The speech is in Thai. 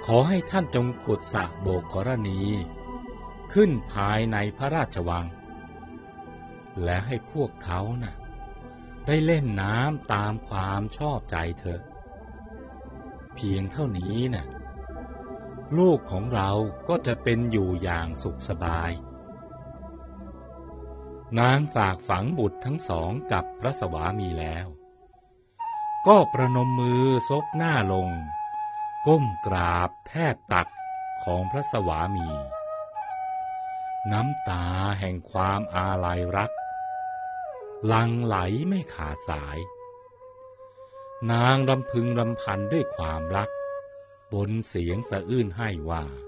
ขอให้ท่านจงขุดสระโบกกรณีขึ้นภายในพระราชวังและให้พวกเขาน่ะได้เล่นน้ำตามความชอบใจเถอะเพียงเท่านี้น่ะลูกของเราก็จะเป็นอยู่อย่างสุขสบายนางฝากฝังบุตรทั้งสองกับพระสวามีแล้วก็ประนมมือซบหน้าลงก้มกราบแทบตักของพระสวามีน้ำตาแห่งความอาลัยรักหลั่งไหลไม่ขาดสายนางรำพึงรำพันด้วยความรักบนเสียงสะอื้นให้ว่า